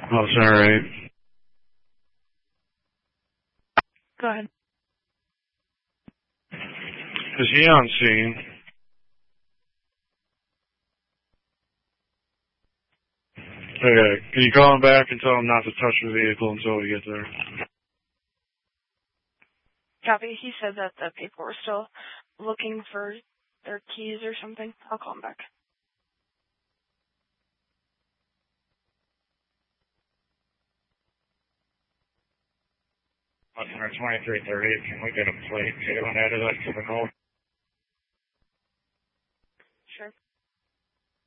Oh, sorry. Go ahead. Is he on scene? Okay. Can you call him back and tell him not to touch the vehicle until we get there? Copy. He said that the people were still looking for their keys or something. I'll call him back. Customer 2330, can we get a plate too and add it to the call?